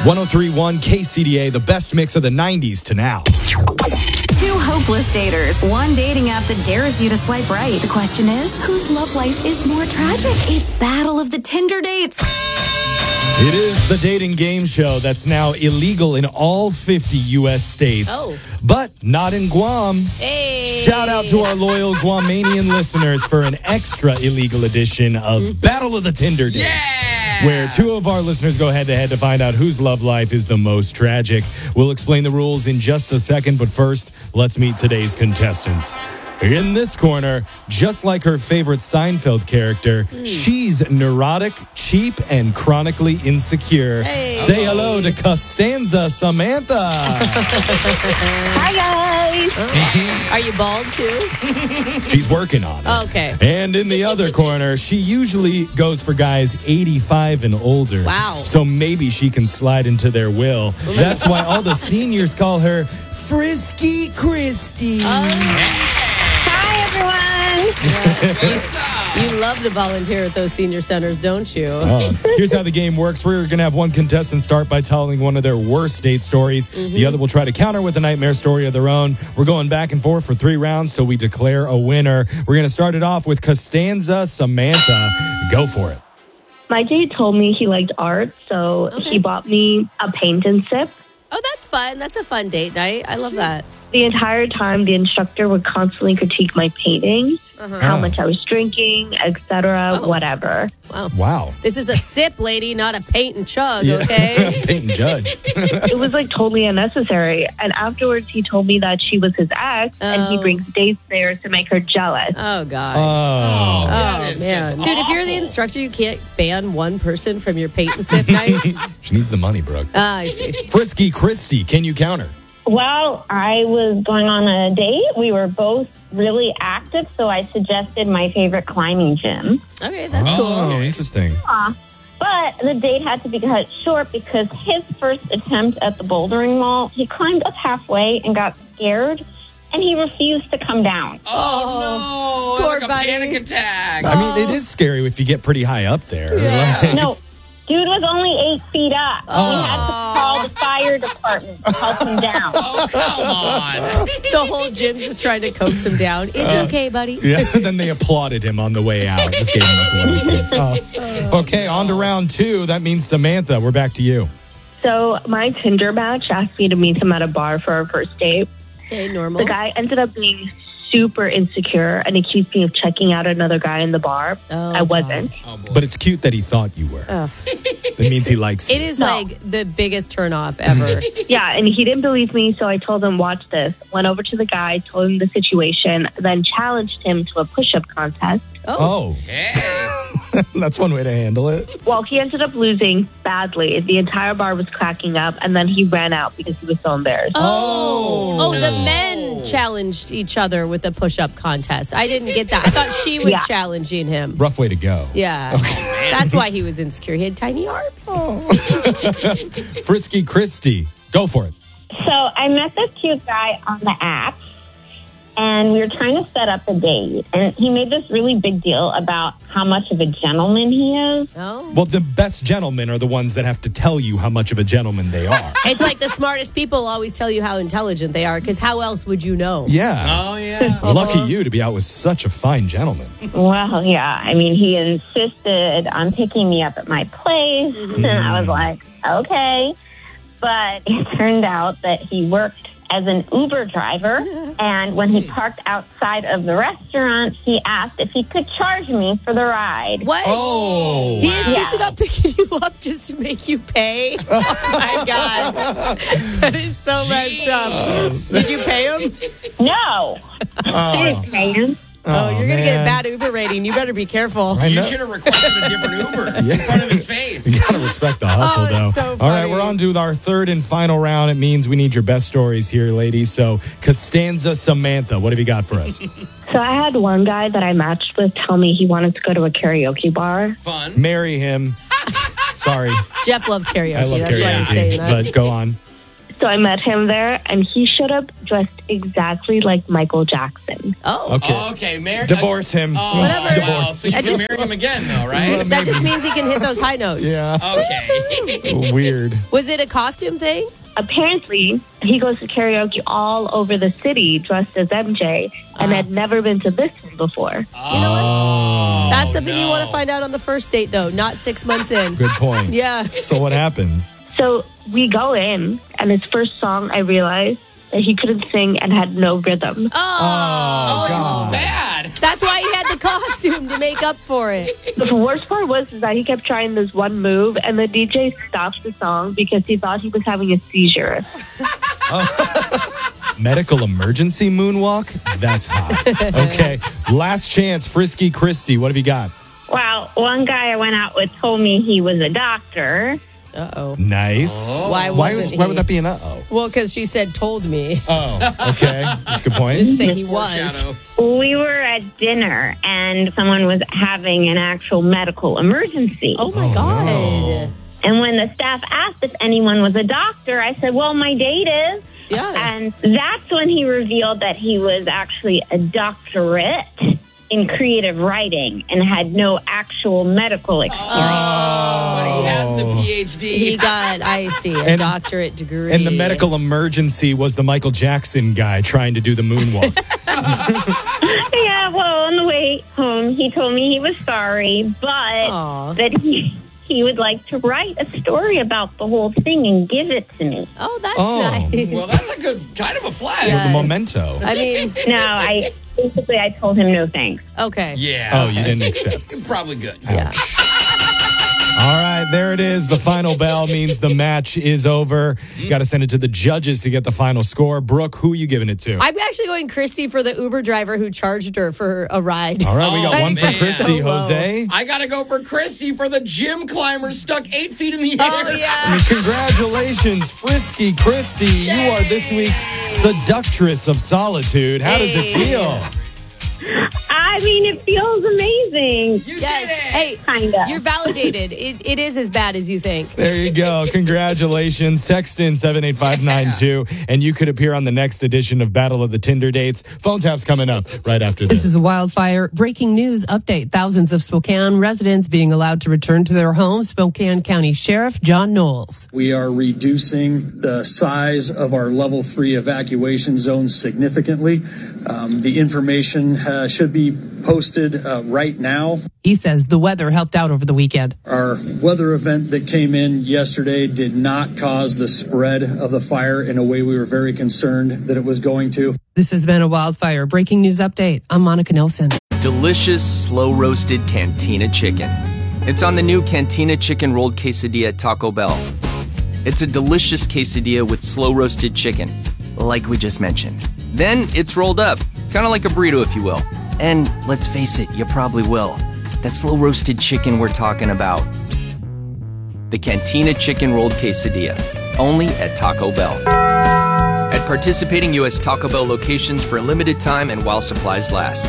103.1 KCDA, the best mix of the 90s to now. Two hopeless daters. One dating app that dares you to swipe right. The question is, whose love life is more tragic? It's Battle of the Tinder Dates. It is the dating game show that's now illegal in all 50 U.S. states. But not in Guam. Hey. Shout out to our loyal Guamanian listeners for an extra illegal edition of Battle of the Tinder Dates. Where two of our listeners go head-to-head to find out whose love life is the most tragic. We'll explain the rules in just a second, but first, let's meet today's contestants. In this corner, just like her favorite Seinfeld character, she's neurotic, cheap, and chronically insecure. Hey. Say hello to Costanza Samantha. Hi, guys. Are you bald too? She's working on it. Okay. And in the other corner, she usually goes for guys 85 and older. Wow. So maybe she can slide into their will. That's why all the seniors call her Frisky Christy. Hi, everyone. You love to volunteer at those senior centers, don't you? Here's how the game works. We're going to have one contestant start by telling one of their worst date stories. The other will try to counter with a nightmare story of their own. We're going back and forth for 3 rounds till we declare a winner. We're going to start it off with Costanza Samantha. Go for it. My date told me he liked art, so he bought me a paint and sip. Oh, that's fun. That's a fun date night. I love that. The entire time, the instructor would constantly critique my painting, how much I was drinking, etc., whatever. Wow. This is a sip, lady, not a paint and chug, okay? Paint and judge. It was like totally unnecessary. And afterwards, he told me that she was his ex, and he brings dates there to make her jealous. Oh, God. Oh. Oh, man. Dude, if you're the instructor, you can't ban one person from your paint and sip night? She needs the money, Brooke. I see. Frisky Christy, can you counter? Well, I was going on a date. We were both really active, so I suggested my favorite climbing gym. Okay, that's Oh, cool. interesting. But the date had to be cut short because his first attempt at the bouldering wall, he climbed up halfway and got scared, and he refused to come down. Oh, no. Poor Like a buddy. panic attack. I mean, it is scary if you get pretty high up there. Like, No, it's- dude was only 8 feet up. We had to call the fire department to help him down. Oh, come on. The whole gym just trying to coax him down. It's okay, buddy. Yeah, then they applauded him on the way out. Just gave him a blanket. Okay, on to round 2. That means Samantha, we're back to you. So my Tinder match asked me to meet him at a bar for our first date. Okay, normal. The guy ended up being super insecure and accused me of checking out another guy in the bar. Oh, I wasn't. Oh, boy. But it's cute that he thought you were. It means he likes you. It is like the biggest turnoff ever. Yeah, and he didn't believe me, so I told him, watch this. Went over to the guy, told him the situation, then challenged him to a push-up contest. Oh, Hey. that's one way to handle it. Well, he ended up losing badly. The entire bar was cracking up, and then he ran out because he was so embarrassed. Oh, the men challenged each other with the push-up contest. I didn't get that. I thought she was challenging him. Rough way to go. Yeah. That's why he was insecure. He had tiny arms. Frisky Christy, go for it. So I met this cute guy on the app, and we were trying to set up a date. And he made this really big deal about how much of a gentleman he is. Oh. Well, the best gentlemen are the ones that have to tell you how much of a gentleman they are. It's like the smartest people always tell you how intelligent they are, because how else would you know? Yeah. Oh, yeah. Lucky you to be out with such a fine gentleman. Well, yeah. I mean, he insisted on picking me up at my place. And I was like, okay. But it turned out that he worked as an Uber driver. And when he parked outside of the restaurant, he asked if he could charge me for the ride. What? Oh. He insisted on picking you up just to make you pay? Oh, my God. That is so messed up. Did you pay him? No. I didn't pay him. Oh, you're going to get a man. bad Uber rating. You better be careful. I You know. should have requested a different Uber in front of his face. You gotta respect the hustle, Oh, though. it's so All right, funny. we're on to our third and final round. It means we need your best stories here, ladies. So, Costanza Samantha, what have you got for us? So I had one guy that I matched with tell me he wanted to go to a karaoke bar. Fun. Marry him. Sorry, Jeff loves karaoke. I love That's why I'm saying karaoke, that. but go on. So I met him there, and he showed up dressed exactly like Michael Jackson. Oh. Okay. Divorce him. Whatever. Wow. So you That can just- marry him again, though, right? That just means he can hit those high notes. Yeah. Okay. Weird. Was it a costume thing? Apparently, he goes to karaoke all over the city dressed as MJ and had never been to this one before. That's something you no. want to find out on the first date, though, not 6 months in. Good point. Yeah. So what happens? So we go in, and his first song, I realized that he couldn't sing and had no rhythm. Oh, it was bad. That's why he had the costume to make up for it. The worst part was that he kept trying this one move, and the DJ stopped the song because he thought he was having a seizure. Medical emergency moonwalk? That's hot. Okay. Last chance, Frisky Christy. What have you got? Well, one guy I went out with told me he was a doctor. Uh-oh. Nice. Why Why wasn't would he? that be an uh-oh? Well, because she said told me. Oh, okay. That's a good point. Didn't say he was. Foreshadow. We were at dinner and someone was having an actual medical emergency. Oh, my God. no. And when the staff asked if anyone was a doctor, I said, well, my date is. Yeah. And that's when he revealed that he was actually a doctorate in creative writing and had no actual medical experience. But he has the PhD. He got, I see, a And- doctorate degree. And the medical emergency was the Michael Jackson guy trying to do the moonwalk. Yeah, well, on the way home, he told me he was sorry, but Aw. that he would like to write a story about the whole thing and give it to me. Oh, that's Oh. nice. Well, that's a good kind of a flag. Yeah. The memento. I mean, No, I told him no thanks. okay. Yeah. Oh, you didn't accept. Probably good. Yeah. All right, there it is. The final bell means the match is over. Got to send it to the judges to get the final score. Brooke, who are you giving it to? I'm actually going Christy for the Uber driver who charged her for a ride. All right, we got Oh, one for man. Christy. So low. Jose? I got to go for Christy for the gym climber stuck 8 feet in the air. Oh, yeah. Congratulations, Frisky Christy. You are this week's seductress of solitude. How does it feel? I mean, it feels amazing. You Yes. did it. Hey, Kinda. you're validated. It is as bad as you think. There you go. Congratulations. Text in 78592, and you could appear on the next edition of Battle of the Tinder Dates. Phone tap's coming up right after This this. is a wildfire breaking news update. Thousands of Spokane residents being allowed to return to their homes. Spokane County Sheriff John Knowles. We are reducing the size of our level 3 evacuation zones significantly. The information should be posted right now. He says the weather helped out over the weekend. Our weather event that came in yesterday did not cause the spread of the fire in a way we were very concerned that it was going to. This has been a wildfire breaking news update. I'm Monica Nelson. Delicious, slow-roasted Cantina chicken. It's on the new Cantina chicken rolled quesadilla at Taco Bell. It's a delicious quesadilla with slow-roasted chicken, like we just mentioned. Then it's rolled up, kind of like a burrito, if you will. And let's face it, you probably will. That slow-roasted chicken we're talking about. The Cantina chicken rolled quesadilla, only at Taco Bell. At participating U.S. Taco Bell locations for a limited time and while supplies last.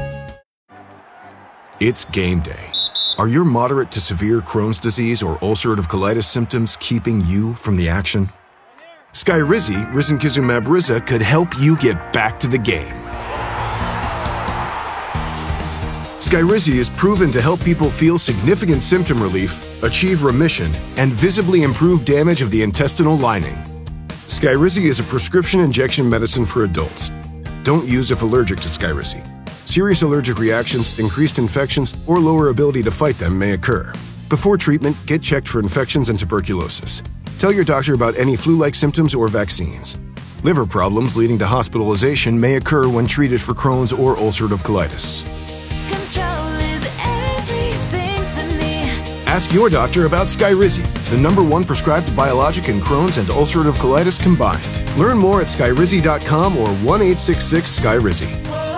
It's game day. Are your moderate to severe Crohn's disease or ulcerative colitis symptoms keeping you from the action? Skyrizi, risankizumab Riza, could help you get back to the game. Skyrizi is proven to help people feel significant symptom relief, achieve remission, and visibly improve damage of the intestinal lining. Skyrizi is a prescription injection medicine for adults. Don't use if allergic to Skyrizi. Serious allergic reactions, increased infections, or lower ability to fight them may occur. Before treatment, get checked for infections and tuberculosis. Tell your doctor about any flu-like symptoms or vaccines. Liver problems leading to hospitalization may occur when treated for Crohn's or ulcerative colitis. Ask your doctor about Skyrizi, the #1 prescribed biologic in Crohn's and ulcerative colitis combined. Learn more at skyrizi.com or 1-866-SKYRIZI.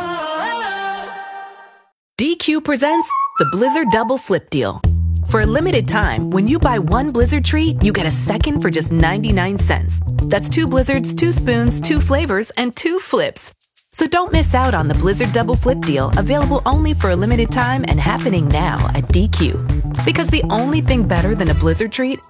DQ presents the Blizzard Double Flip Deal. For a limited time, when you buy one Blizzard treat, you get a second for just 99 cents. That's 2 Blizzards, 2 spoons, 2 flavors, and 2 flips. So don't miss out on the Blizzard Double Flip Deal, available only for a limited time and happening now at DQ. Because the only thing better than a Blizzard treat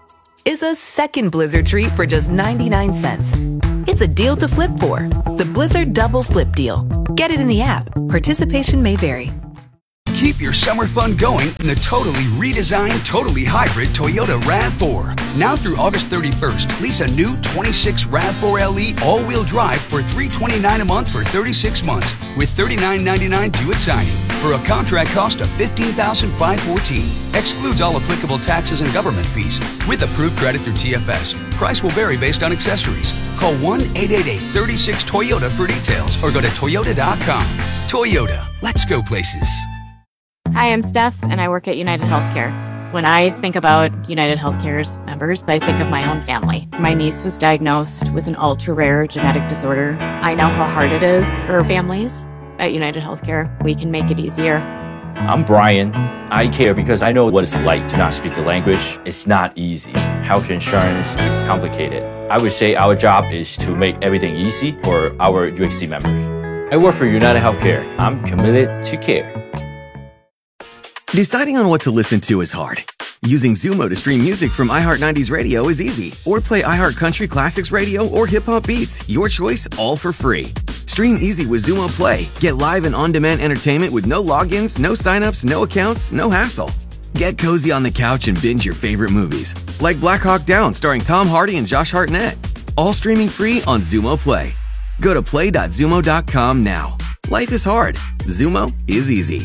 is a second Blizzard treat for just 99 cents. It's a deal to flip for. The Blizzard Double Flip Deal. Get it in the app. Participation may vary. Keep your summer fun going in the totally redesigned, totally hybrid Toyota RAV4. Now through August 31st, lease a new 26 RAV4 LE all-wheel drive for $329 a month for 36 months with $39.99 due at signing for a contract cost of $15,514. Excludes all applicable taxes and government fees with approved credit through TFS. Price will vary based on accessories. Call 1-888-36-TOYOTA for details or go to toyota.com. Toyota, let's go places. Hi, I'm Steph, and I work at United Healthcare. When I think about United Healthcare's members, I think of my own family. My niece was diagnosed with an ultra-rare genetic disorder. I know how hard it is for families. At United Healthcare, we can make it easier. I'm Brian. I care because I know what it's like to not speak the language. It's not easy. Health insurance is complicated. I would say our job is to make everything easy for our UHC members. I work for United Healthcare. I'm committed to care. Deciding on what to listen to is hard. Using Zumo to stream music from iHeart 90s Radio is easy. Or play iHeart Country Classics Radio or Hip Hop Beats. Your choice, all for free. Stream easy with Zumo Play. Get live and on-demand entertainment with no logins, no signups, no accounts, no hassle. Get cozy on the couch and binge your favorite movies. Like Black Hawk Down starring Tom Hardy and Josh Hartnett. All streaming free on Zumo Play. Go to play.zumo.com now. Life is hard. Zumo is easy.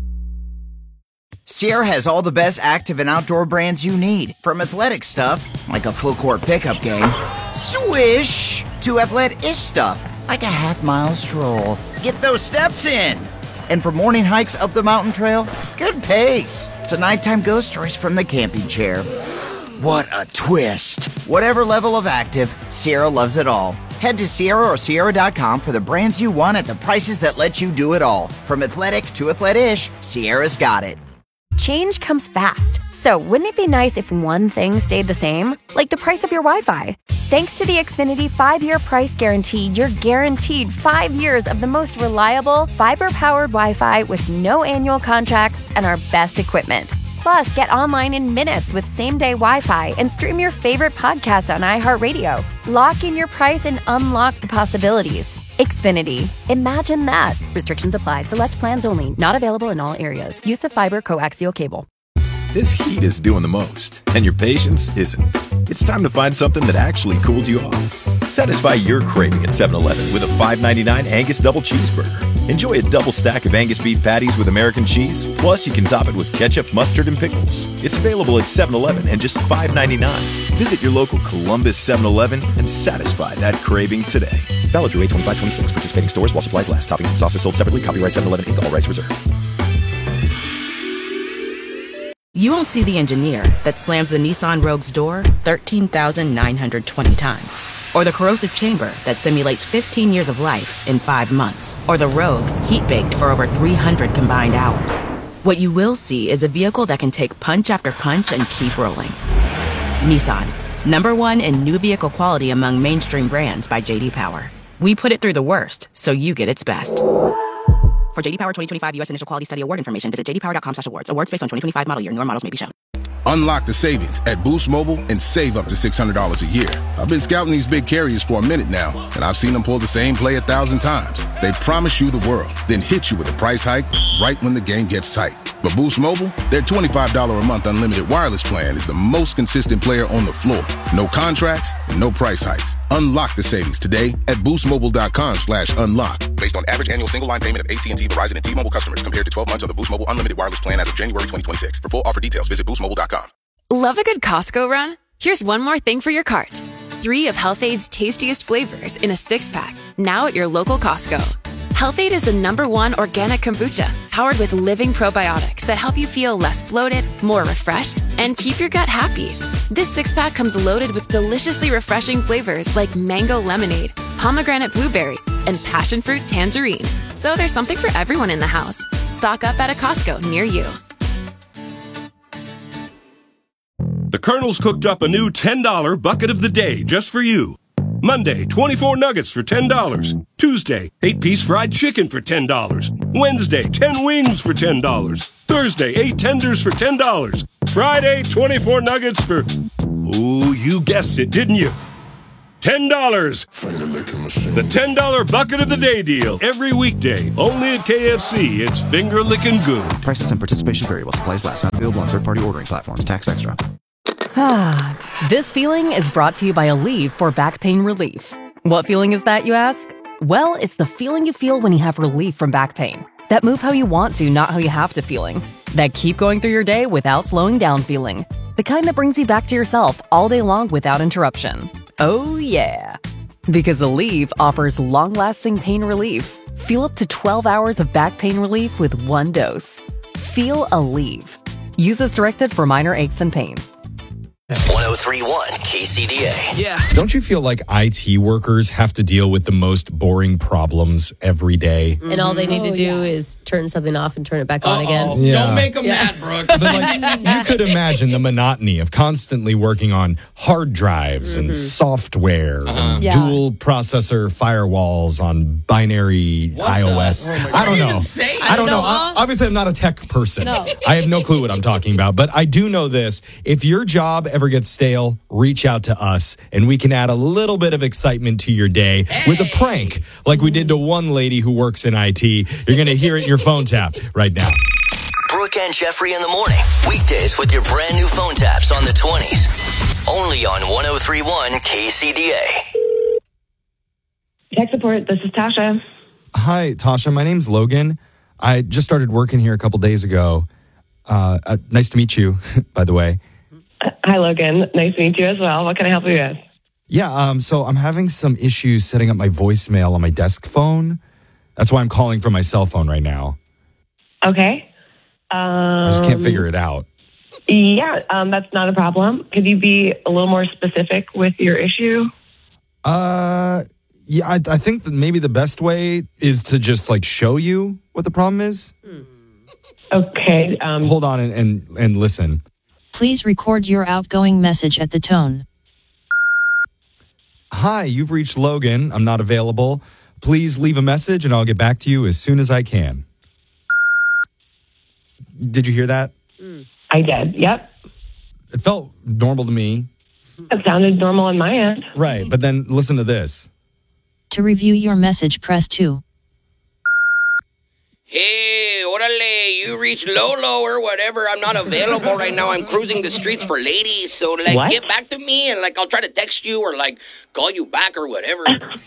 Sierra has all the best active and outdoor brands you need. From athletic stuff, like a full court pickup game, swish, to athlete-ish stuff, like a half-mile stroll. Get those steps in. And for morning hikes up the mountain trail, good pace. To nighttime ghost stories from the camping chair. What a twist. Whatever level of active, Sierra loves it all. Head to Sierra or Sierra.com for the brands you want at the prices that let you do it all. From athletic to athlete-ish, Sierra's got it. Change comes fast, so wouldn't it be nice if one thing stayed the same? Like the price of your Wi-Fi. Thanks to the Xfinity 5-year price guarantee, you're guaranteed 5 years of the most reliable, fiber-powered Wi-Fi with no annual contracts and our best equipment. Plus, get online in minutes with same-day Wi-Fi and stream your favorite podcast on iHeartRadio. Lock in your price and unlock the possibilities. Xfinity. Imagine that. Restrictions apply. Select plans only. Not available in all areas. Use of fiber coaxial cable. This heat is doing the most, and your patience isn't. It's time to find something that actually cools you off. Satisfy your craving at 7-Eleven with a $5.99 Angus Double Cheeseburger. Enjoy a double stack of Angus beef patties with American cheese, plus you can top it with ketchup, mustard, and pickles. It's available at 7-Eleven and just $5.99. Visit your local Columbus 7-Eleven and satisfy that craving today. Valid through 8/25/26. Participating stores while supplies last. Toppings and sauces sold separately. Copyright 7-Eleven Inc. All rights reserved. You won't see the engineer that slams the Nissan Rogue's door 13,920 times. Or the corrosive chamber that simulates 15 years of life in 5 months. Or the Rogue heat-baked for over 300 combined hours. What you will see is a vehicle that can take punch after punch and keep rolling. Nissan, #1 in new vehicle quality among mainstream brands by J.D. Power. We put it through the worst, so you get its best. For J.D. Power 2025 U.S. Initial Quality Study Award information, visit jdpower.com/awards. Awards based on 2025 model year. Newer models may be shown. Unlock the savings at Boost Mobile and save up to $600 a year. I've been scouting these big carriers for a minute now, and I've seen them pull the same play 1,000 times. They promise you the world, then hit you with a price hike right when the game gets tight. But Boost Mobile, their $25 a month unlimited wireless plan is the most consistent player on the floor. No contracts and no price hikes. Unlock the savings today at boostmobile.com/unlock. Based on average annual single line payment of AT&T, Verizon, and T-Mobile customers compared to 12 months of the Boost Mobile unlimited wireless plan as of January 2026. For full offer details, visit boostmobile.com. Love a good Costco run? Here's one more thing for your cart. 3 of Health-Aid's tastiest flavors in a 6-pack, now at your local Costco. Health-Aid is the #1 organic kombucha, powered with living probiotics that help you feel less bloated, more refreshed, and keep your gut happy. This 6-pack comes loaded with deliciously refreshing flavors like mango lemonade, pomegranate blueberry, and passion fruit tangerine. So there's something for everyone in the house. Stock up at a Costco near you. The Colonel's cooked up a new $10 bucket of the day just for you. Monday, 24 nuggets for $10. Tuesday, 8-piece fried chicken for $10. Wednesday, 10 wings for $10. Thursday, 8 tenders for $10. Friday, 24 nuggets for, Ooh, you guessed it, didn't you? $10. The $10 bucket of the day deal. Every weekday. Only at KFC. It's finger licking good. Prices and participation vary while supplies last. Not available on third-party ordering platforms. Tax extra. This feeling is brought to you by Aleve for back pain relief. What feeling is that, you ask? Well, it's the feeling you feel when you have relief from back pain. That move how you want to, not how you have to feeling. That keep going through your day without slowing down feeling. The kind that brings you back to yourself all day long without interruption. Oh yeah. Because Aleve offers long-lasting pain relief. Feel up to 12 hours of back pain relief with one dose. Feel Aleve. Use as directed for minor aches and pains. 103.1 KCDA. Yeah. Don't you feel like IT workers have to deal with the most boring problems every day? And all they need to do is turn something off and turn it back on again. Yeah. Don't make them mad, Brooke. But you could imagine the monotony of constantly working on hard drives and software, and dual processor firewalls on binary iOS. I don't know. I don't know. Obviously, I'm not a tech person. No. I have no clue what I'm talking about. But I do know this. If your job ever gets stale, reach out to us and we can add a little bit of excitement to your day with a prank like we did to one lady who works in IT. You're going to hear it in your phone tap right now. Brooke and Jeffrey in the morning. Weekdays with your brand new phone taps on the 20s. Only on 103.1 KCDA. Tech support, this is Tasha. Hi, Tasha. My name's Logan. I just started working here a couple days ago. Nice to meet you, by the way. Hi, Logan. Nice to meet you as well. What can I help you with? Yeah, so I'm having some issues setting up my voicemail on my desk phone. That's why I'm calling from my cell phone right now. Okay. I just can't figure it out. Yeah, that's not a problem. Could you be a little more specific with your issue? Yeah, I think that maybe the best way is to just show you what the problem is. Okay. Hold on and listen. Please record your outgoing message at the tone. Hi, you've reached Logan. I'm not available. Please leave a message and I'll get back to you as soon as I can. Did you hear that? I did, yep. It felt normal to me. It sounded normal on my end. Right, but then listen to this. To review your message, press 2. Hey, orale, you reached Lolo or whatever. I'm not available right now. I'm cruising the streets for ladies. So, What? get back to me and, I'll try to text you or, call you back or whatever.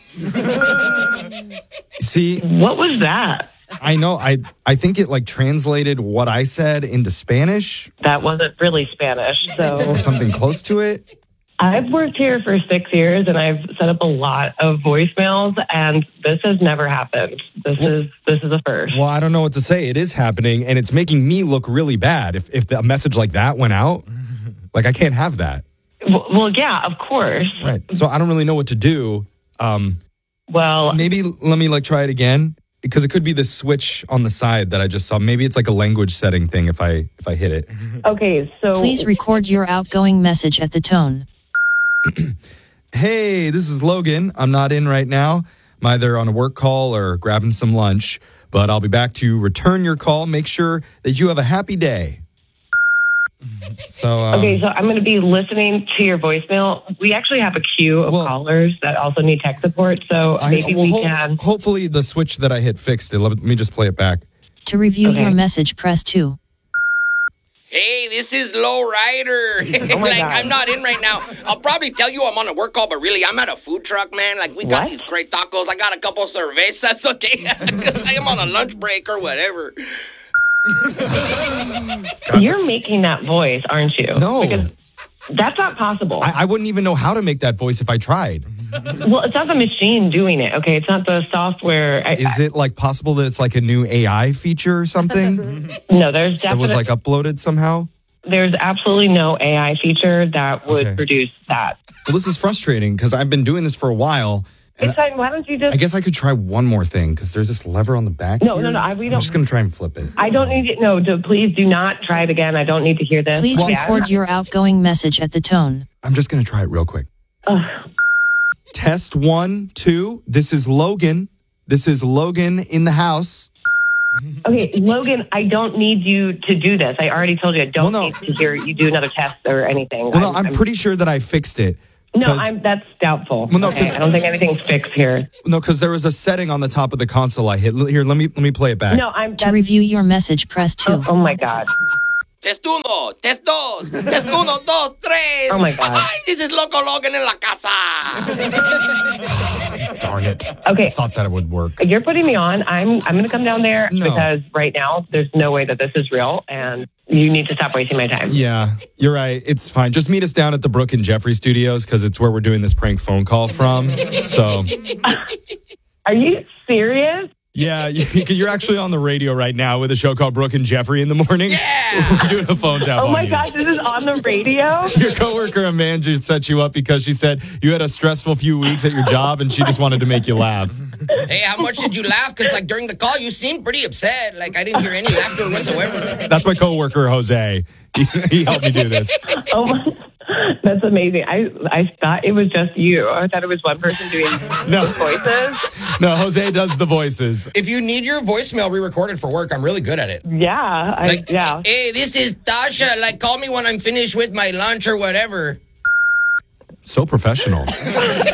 See? What was that? I know. I think it translated what I said into Spanish. That wasn't really Spanish, so... Or something close to it. I've worked here for 6 years, and I've set up a lot of voicemails, and this has never happened. This is a first. Well, I don't know what to say. It is happening, and it's making me look really bad. If a message like that went out, I can't have that. Well, yeah, of course. Right. So I don't really know what to do. Well, maybe let me try it again, because it could be the switch on the side that I just saw. Maybe it's a language setting thing if I hit it. Okay, so Please record your outgoing message at the tone. Hey, this is Logan. I'm not in right now. I'm either on a work call or grabbing some lunch, but I'll be back to return your call. Make sure that you have a happy day. So okay, so I'm going to be listening to your voicemail. We actually have a queue of callers that also need tech support, so maybe we can... Hopefully the switch that I hit fixed it. Let me just play it back. To review your message, press 2. Hey, this is Low Rider. Oh my God. I'm not in right now. I'll probably tell you I'm on a work call, but really, I'm at a food truck, man. We got these great tacos. I got a couple cervezas, okay? I am on a lunch break or whatever. You're making that voice, aren't you? No. Because that's not possible. I wouldn't even know how to make that voice if I tried. Well, it's not the machine doing it, okay? It's not the software. Is it possible that it's a new AI feature or something? No, there's that was definitely... uploaded somehow? There's absolutely no AI feature that would produce that. Well, this is frustrating because I've been doing this for a while. And It's fine. Why don't you just... I guess I could try one more thing because there's this lever on the back. No, here. we I'm don't... just going to try and flip it. I don't need it. No, please do not try it again. I don't need to hear this. Please record your outgoing message at the tone. I'm just going to try it real quick. Test 1, 2. This is Logan. This is Logan in the house. Okay, Logan, I don't need you to do this. I already told you I don't need to hear you do another test or anything. Well, no, I'm pretty sure that I fixed it. No, that's doubtful. Well, no, okay, I don't think anything's fixed here. No, because there was a setting on the top of the console I hit. Here, let me play it back. No, To review your message, press 2. Oh my God. Test uno, test dos, test uno, dos, tres. Oh my God. Ay, this is Loco Logan en la casa. Darn it. Okay. I thought that would work. You're putting me on. I'm going to come down there because right now there's no way that this is real and you need to stop wasting my time. Yeah, you're right. It's fine. Just meet us down at the Brooke and Jeffrey studios because it's where we're doing this prank phone call from. So. Are you serious? Yeah, you're actually on the radio right now with a show called Brooke and Jeffrey in the morning. Yeah! We're doing a phone tap Oh on my you. gosh, this is on the radio? Your coworker Amanda set you up because she said you had a stressful few weeks at your job and she just wanted to make you laugh. Hey, how much did you laugh? Because, like, during the call, you seemed pretty upset. Like, I didn't hear any laughter whatsoever. That's my coworker Jose. He helped me do this. Oh my, that's amazing. I thought it was just you. I thought it was one person doing voices. No, Jose does the voices. If you need your voicemail re-recorded for work, I'm really good at it. Yeah, yeah. Hey, this is Tasha. Like, call me when I'm finished with my lunch or whatever. So professional.